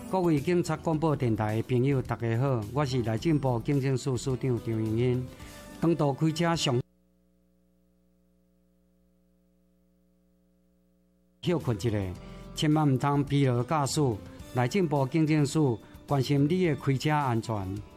各位警察广播电台的朋友，大家好，我是内政部警政署署长张荣英。当道开车上休困一下，千万唔通疲劳驾驶。内政部警政署关心你的开车安全。